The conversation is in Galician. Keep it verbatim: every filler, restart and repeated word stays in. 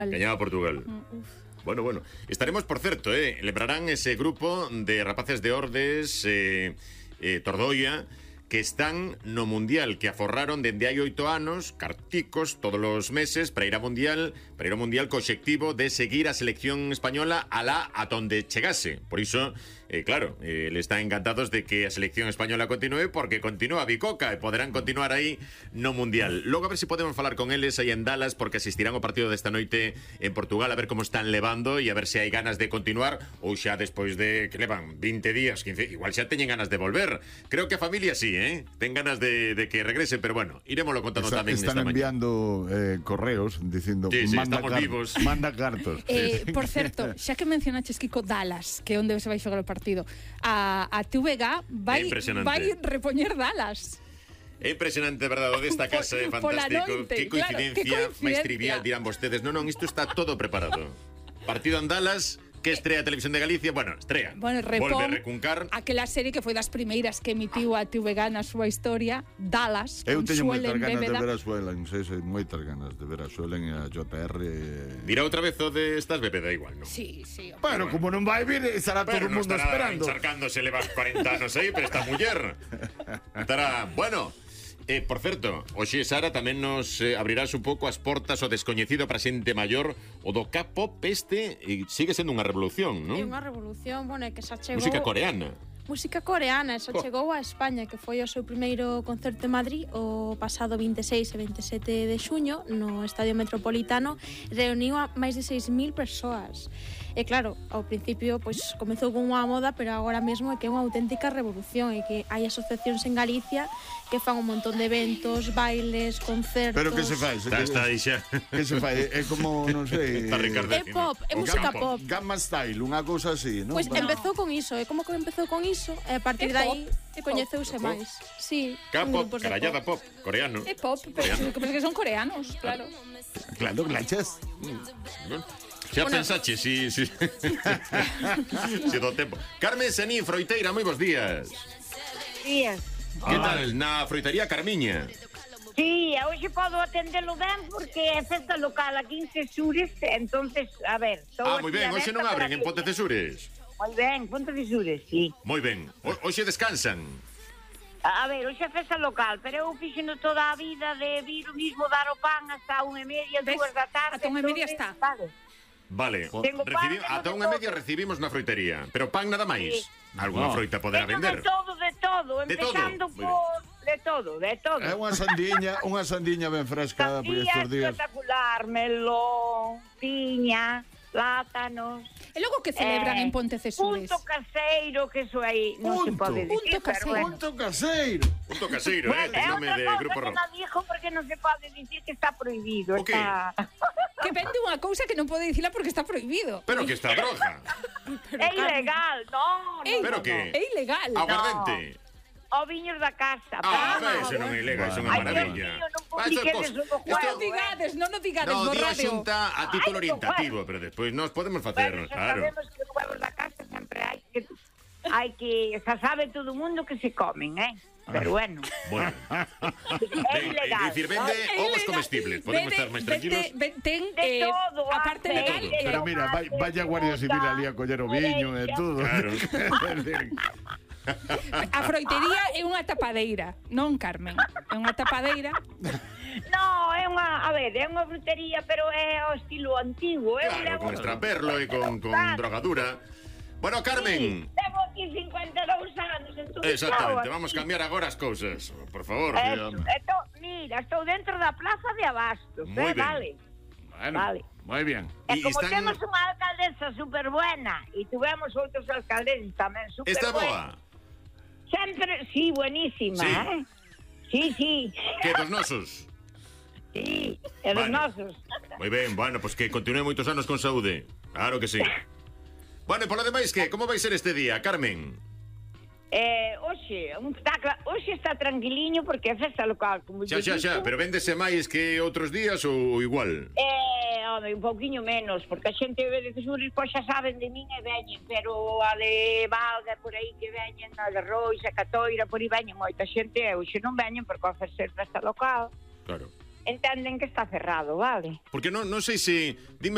Gañaba Portugal. Uf. Bueno, bueno. Estaremos, por certo, eh, lembrarán ese grupo de rapaces de Ordes, eh, eh, Tordoia, que están no Mundial, que aforraron dende hai oito anos, carticos todos os meses, para ir a Mundial, para ir ao Mundial co obxectivo de seguir a selección española alá a donde chegase. Por iso, eh, claro, eh, le están encantados de que a selección española continúe, porque continúa Bicoca e poderán continuar aí no Mundial. Logo a ver se si podemos falar con eles aí en Dallas, porque asistirán ao partido desta noite en Portugal, a ver como están levando e a ver se hai ganas de continuar ou xa despois de que levan veinte días, quince, igual xa teñen ganas de volver. Creo que a familia sí, ¿eh? Ten ganas de, de que regrese, pero bueno, iremoslo contando Está, tamén están esta enviando eh, correos dicindo sí, sí, manda, estamos car vivos. manda cartos. Eh, por certo, xa que mencionaches, Kiko, Dallas, que é onde se vai xogar o partido, a, a T V G vai, vai repoñer Dallas. É impresionante, verdade, o desta casa é fantástico. Noite, que coincidencia, claro, que coincidencia. máis trivial, dirán vostedes. Non, non, isto está todo preparado. Partido en Dallas, que estrea a Televisión de Galicia, bueno, estrea. Bueno, repón, volve a recuncar. Aquela serie que foi das primeiras que emitiu a T V G na súa historia, Dallas, Eu con teño moitas Suelen ganas de Bébeda. ver a Suelen, sei, sei, moitas ganas de ver a Suelen e a J R. Dirá outra vez o de estas Bébeda igual, non? Sí, sí. Bueno, como non vai vir, estará todo Pero o non mundo estará esperando. encharcándose, leva cuarenta anos aí, pero esta muller estará, bueno. Eh, por certo, hoxe Sara tamén nos eh, abrirás un pouco as portas ao descoñecido para xente maior, o do K-pop este e sigue sendo unha revolución, non? É unha revolución, bueno, é que xa chegou... Música coreana. Música coreana, xa Oh. chegou a España, que foi o seu primeiro concerto en Madrid o pasado vinte e seis e vinte e sete de xuño no Estadio Metropolitano, reuniu a máis de seis mil persoas. E claro, ao principio pois comezou con unha moda, pero agora mesmo é que é unha auténtica revolución e que hai asociacións en Galicia que fan un montón de eventos, bailes, concertos. Pero que se fai? Está, está aí xa. Que se fai? É como, non sei... Está Ricardo É pop, é o música Gamma- pop. Gamma Style, unha cousa así, non? Pois Bueno. empezou con iso, é como que empezou con iso e a partir É de aí pop, é coñeceuse pop. máis. Sí, K-pop, grupos de carallada pop, coreano. É pop, pero sí, que son coreanos, claro. Claro, glachas. Xa Bueno. pensache, si, si, si do tempo. Carmen Senín, froiteira, moi bons días. Días. Que tal na froitería Carmiña? Sí, hoxe podo atendelo ben porque é festa local aquí en Cesures, entonces, a ver... Ah, moi ben, hoxe non abren en Pontecesures. Moi ben, Pontecesures, sí. Moi ben, o, hoxe descansan. A, a ver, hoxe é festa local, pero eu fixeno toda a vida de vir o mismo dar o pan hasta unha e media, Ves? dúas da tarde. Ata unha e media entonces, está. Vale. Vale, Tengo recibi, pan, ata tengo unha e todo. media recibimos na froitería, pero pan nada máis. Sí. Alguna No. froita poderá Tengo vender. de todo, de todo, De todo? empezando Muy por... De todo, de todo. É unha sandiña, unha sandiña ben fresca por Sandía estes días. espectacular, melón, piña, plátanos... E logo que celebran Eh, en Pontecesures. Punto caseiro, que eso aí non se Punto. pode dicir. Punto pero caseiro. bueno. Punto caseiro. Punto caseiro, eh, Bueno, ten é nome outra de cousa Grupo que Rock. non dixo porque non se pode dicir que está prohibido. O qué? Está... Que vende unha cousa que non pode dicila porque está prohibido. Pero que está droga. É ilegal, non, É, non, Pero non, que? É ilegal. Aguardente. O viños da casa. Ah, pero- eso non é ilegal, é unha Ai, Dios maravilla. mío, non Ah, estas publiques cosas- eso no esto- Non o juego, eh. digades, non o digades No, no di a radio. xunta a título Ai, orientativo, pero despois nos podemos facer, Bueno, xa claro. sabemos que os huevos da casa sempre hai que... Hai que... Xa sabe todo o mundo que se comen, eh? Pero bueno, Bueno, é ben, é ilegal. dicir, vende É ovos ilegal. comestibles. Podemos Vende- estar máis tranquilos. vende- ven- ten, De eh, todo, a parte hace, legal. todo. eh, Pero mira, vai, vaya Guardia Civil ali a coller o viño e todo. Claro. A froitería é unha tapadeira, non, Carmen? É unha tapadeira. No, é unha, a ver, é unha frutería, pero é ao estilo antigo. Eu Claro, levo- con estraperlo e con, con Claro. drogadura. Bueno, Carmen. Levo aquí cincuenta e dous anos, entón, Exactamente, claro, vamos a cambiar agora as cousas. Por favor. Eso, esto, mira, estou dentro da plaza de Abastos, Moi eh, ben. vale. Bueno, Vale. moi bien. E Y como están- temos unha alcaldesa super buena e tuvemos outros alcaldes tamén super Está buenos. boa. Sempre, sí, buenísima, Sí. eh? Sí, sí, Que dos nosos. sí, e dos Vale. nosos. Moi ben, bueno, pois pues que continue moitos anos con saúde. Claro que sí. Bueno, e polo demais, que? Como vai ser este día, Carmen? Eh, hoxe, un está, cla- hoxe está tranquiliño porque é festa local, como Xa, xa, lle xa, digo. pero véndese máis que outros días ou igual? Eh, home, un pouquiño menos, porque a xente de Cesures pois xa saben de min e veñen, pero a de Valga por aí que veñen, a de Rois, a Catoira, por aí veñen moita xente, e hoxe non veñen porque ao ser festa local Claro. entenden que está cerrado, vale? Porque non, non sei se... Dime